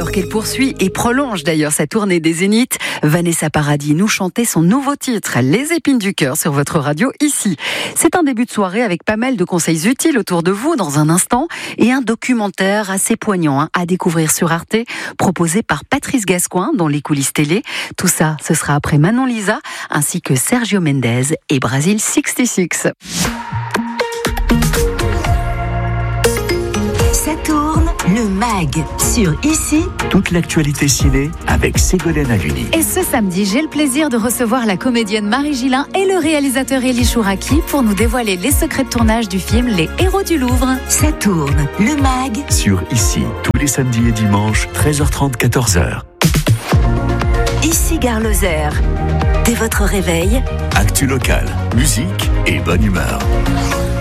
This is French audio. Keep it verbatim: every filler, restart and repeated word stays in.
Alors qu'elle poursuit et prolonge d'ailleurs sa tournée des Zéniths, Vanessa Paradis nous chantait son nouveau titre, Les épines du cœur, sur votre radio ici. C'est un début de soirée avec pas mal de conseils utiles autour de vous dans un instant et un documentaire assez poignant hein, à découvrir sur Arte, proposé par Patrice Gascoin dans les coulisses télé. Tout ça, ce sera après Manon Lisa, ainsi que Sergio Mendes et Brasil soixante-six. Ça tourne, le mag sur Ici. Toute l'actualité ciné avec Ségolène Haluni. Et ce samedi, j'ai le plaisir de recevoir la comédienne Marie Gillin et le réalisateur Elie Chouraki pour nous dévoiler les secrets de tournage du film Les Héros du Louvre. Ça tourne, le mag Sur Ici, tous les samedis et dimanches, treize heures trente, quatorze heures. Ici Gare Lozère. Dès votre réveil, Actu local, musique et bonne humeur.